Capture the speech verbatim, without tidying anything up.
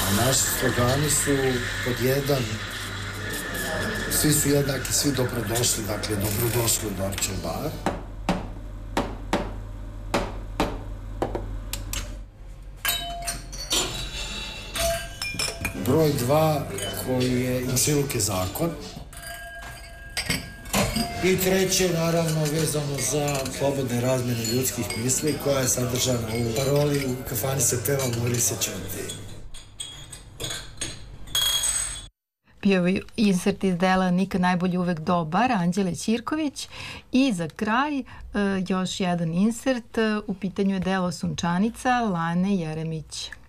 A naši slogani su pod jedan, svi su jednaki, svi dobrodošli, dakle dobrodošli u Dorče bar. Broj dva koji je Komšiluke zakon. I treće, naravno, vezano za slobodne razmjene ljudskih misli, koja je sadržana u paroli u kafani se peva Muri se ćuti. Bio je insert iz dela Nikad najbolji uvek dobar, Anđele Ćirković. I za kraj još jedan insert, u pitanju je delo Sunčanica, Lane Jeremić.